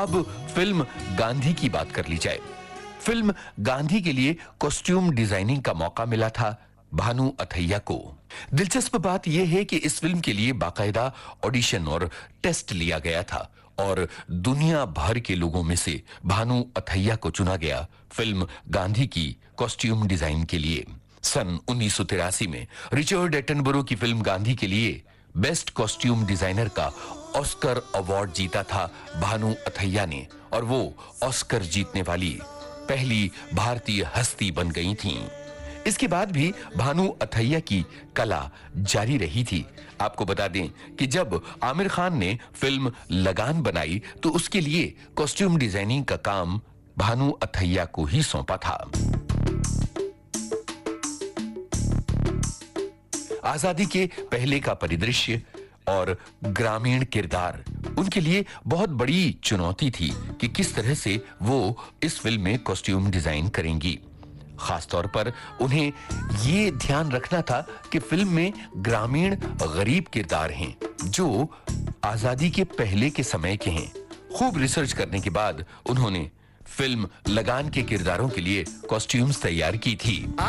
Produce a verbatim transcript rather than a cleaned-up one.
अब फिल्म गांधी की बात कर ली जाए। फिल्म गांधी के लिए कॉस्ट्यूम डिजाइनिंग का मौका मिला था भानु अथैया को। दिलचस्प बात यह है कि इस फिल्म के लिए बाकायदा ऑडिशन और टेस्ट लिया गया था और दुनिया भर के लोगों में से भानु अथैया को चुना गया फिल्म गांधी की कॉस्ट्यूम डिजाइन के लिए। सन उन्नीस सौ तिरासी में रिचर्ड एटनबरो की फिल्म गांधी के लिए बेस्ट कॉस्ट्यूम डिजाइनर का ऑस्कर अवार्ड जीता था भानु अथैया ने और वो ऑस्कर जीतने वाली पहली भारतीय हस्ती बन गई थीं। इसके बाद भी भानु अथैया की कला जारी रही थी। आपको बता दें कि जब आमिर खान ने फिल्म लगान बनाई तो उसके लिए कॉस्ट्यूम डिजाइनिंग का काम भानु अथैया को ही सौंपा था। आजादी के पहले का परिदृश्य और ग्रामीण किरदार उनके लिए बहुत बड़ी चुनौती थी कि किस तरह से वो इस फिल्म में कॉस्ट्यूम डिजाइन करेंगी। खासतौर पर उन्हें ये ध्यान रखना था कि फिल्म में ग्रामीण गरीब किरदार हैं जो आजादी के पहले के समय के हैं। खूब रिसर्च करने के बाद उन्होंने फिल्म लगान के किरदारों के लिए कॉस्ट्यूम्स तैयार की थी।